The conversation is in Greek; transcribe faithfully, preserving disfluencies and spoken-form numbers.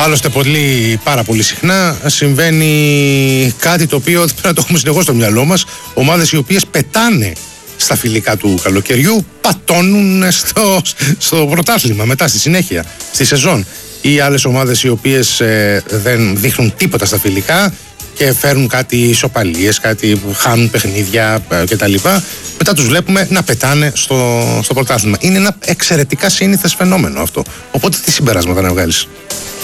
Άλλωστε, πολύ, πάρα πολύ συχνά συμβαίνει κάτι το οποίο πρέπει να το έχουμε συνεχώς στο μυαλό μας. Ομάδες οι οποίες πετάνε στα φιλικά του καλοκαιριού, πατώνουν στο, στο πρωτάθλημα μετά στη συνέχεια, στη σεζόν. Ή άλλες ομάδες οι οποίες ε, δεν δείχνουν τίποτα στα φιλικά και φέρνουν κάτι ισοπαλίες, κάτι χάνουν παιχνίδια ε, κτλ. Μετά τους βλέπουμε να πετάνε στο, στο πρωτάθλημα. Είναι ένα εξαιρετικά σύνηθες φαινόμενο αυτό. Οπότε τι συμπεράσματα να βγάλεις?